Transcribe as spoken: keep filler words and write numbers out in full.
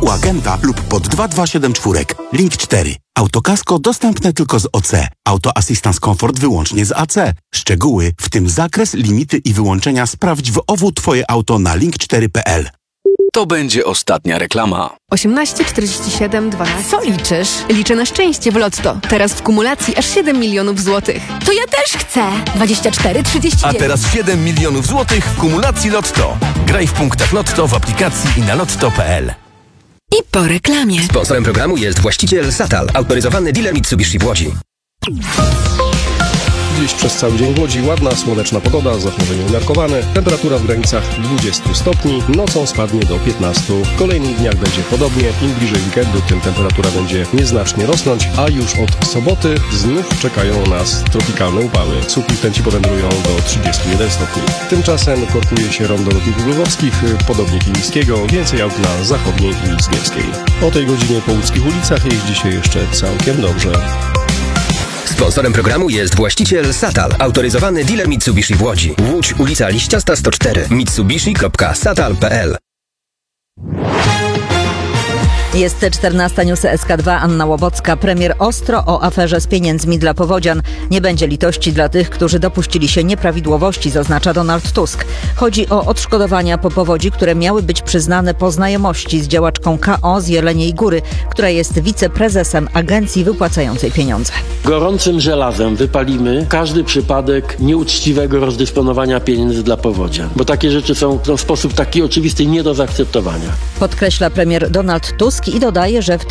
u agenta lub pod dwa dwa siedem cztery. Link cztery. Autokasko dostępne tylko z O C. Auto Assistance Comfort wyłącznie z A C. Szczegóły, w tym zakres, limity i wyłączenia sprawdź w O W Twoje auto na link cztery kropka p l. To będzie ostatnia reklama. osiemnaście, czterdzieści siedem, dwanaście. Co liczysz? Liczę na szczęście w Lotto. Teraz w kumulacji aż siedem milionów złotych. To ja też chcę! dwadzieścia cztery, trzydzieści dziewięć. A teraz siedem milionów złotych w kumulacji Lotto. Graj w punktach Lotto, w aplikacji i na lotto kropka p l. I po reklamie. Sponsorem programu jest właściciel Satal, autoryzowany dealer Mitsubishi w Łodzi. Dziś przez cały dzień w Łodzi ładna, słoneczna pogoda, zachmurzenie umiarkowane, temperatura w granicach dwadzieścia stopni, nocą spadnie do piętnastu. W kolejnych dniach będzie podobnie, im bliżej weekendu, tym temperatura będzie nieznacznie rosnąć, a już od soboty znów czekają nas tropikalne upały. Suchy tęci powędrują do trzydziestu jeden stopni. Tymczasem korkuje się rondo lotników lwowskich, podobnie Kilińskiego, więcej aut na zachodniej i Zgierskiej. O tej godzinie po łódzkich ulicach jeździ się jeszcze całkiem dobrze. Sponsorem programu jest właściciel Satal, autoryzowany dealer Mitsubishi w Łodzi. Łódź, ulica Liściasta sto cztery, mitsubishi kropka satal kropka p l. Jest czternasta, newsy S K dwa, Anna Łobocka. Premier ostro o aferze z pieniędzmi dla powodzian. Nie będzie litości dla tych, którzy dopuścili się nieprawidłowości, zaznacza Donald Tusk. Chodzi o odszkodowania po powodzi, które miały być przyznane po znajomości z działaczką K O z Jeleniej Góry, która jest wiceprezesem agencji wypłacającej pieniądze. Gorącym żelazem wypalimy każdy przypadek nieuczciwego rozdysponowania pieniędzy dla powodzian, bo takie rzeczy są w sposób taki oczywisty nie do zaakceptowania. Podkreśla premier Donald Tusk i dodaje, że w